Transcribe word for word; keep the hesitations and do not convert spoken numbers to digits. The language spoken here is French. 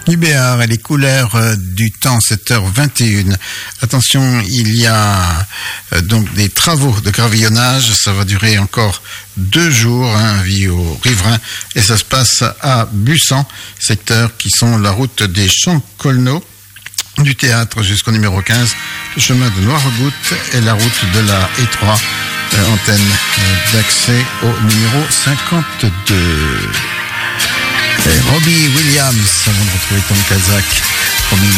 Du Béar et les couleurs euh, du temps, sept heures vingt et une. Attention, il y a euh, donc des travaux de gravillonnage. Ça va durer encore deux jours, hein, vie aux riverains. Et ça se passe à Bussan, secteur qui sont la route des Champs-Colneau, du théâtre jusqu'au numéro quinze, le chemin de Noirgoutte et la route de la E trois, euh, antenne euh, d'accès au numéro cinquante-deux. Et Robbie Williams, avant de retrouver Tom Kazak.